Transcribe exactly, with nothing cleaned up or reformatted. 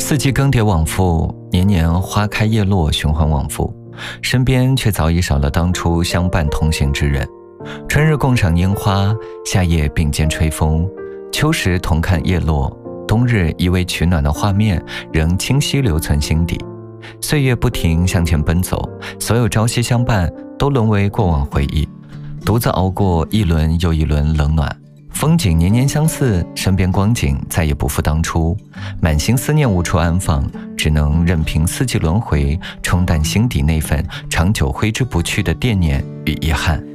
四季更迭往复，年年花开叶落，循环往复，身边却早已少了当初相伴同行之人。春日共赏樱花，夏夜并肩吹风，秋时同看叶落，冬日依偎取暖的画面仍清晰留存心底。岁月不停向前奔走，所有朝夕相伴都沦为过往回忆，独自熬过一轮又一轮冷暖。风景年年相似，身边光景再也不复当初，满心思念无处安放，只能任凭四季轮回冲淡心底那份长久挥之不去的惦念与遗憾。